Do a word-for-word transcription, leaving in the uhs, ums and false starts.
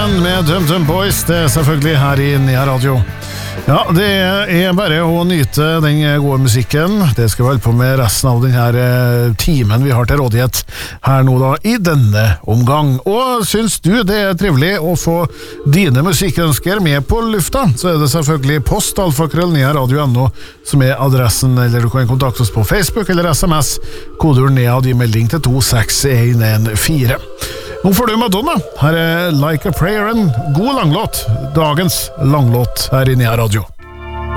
Madman med DumDum Boys, det er selvfølgelig her i Nea Radio. Ja, det er bare å nyte den gode musikken. Det skal vi holde på med resten av denne timen vi har til rådighet her nå da, i denne omgang. Og synes du det er trivelig å få dine musikkønsker med på lufta, så er det selvfølgelig post alfakrøll nea radio punktum no som er adressen, eller du kan kontakte oss på Facebook eller sms, kodeord Nea, og melding til to seks en en fire. Nå får du Madonna. Her er Like a Prayer, en god langlåt. Dagens langlåt her i Nea Radio.